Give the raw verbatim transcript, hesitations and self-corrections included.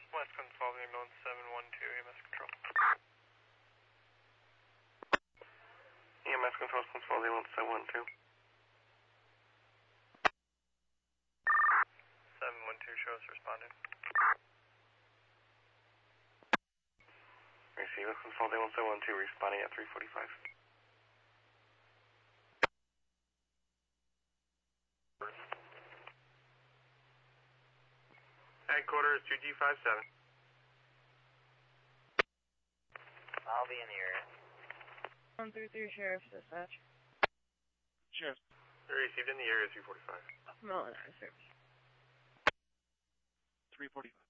West Control, ambulance seven one two, E M S Control. E M S Control, Control, ambulance seven one two. seven one two, show us responding. Receive, Control, ambulance seven one two, responding at three forty-five. Headquarters two G five seven. I'll be in the area. one three three, Sheriff Dispatch. Sheriff. Received in the area three forty-five. Molinari Service. three forty-five.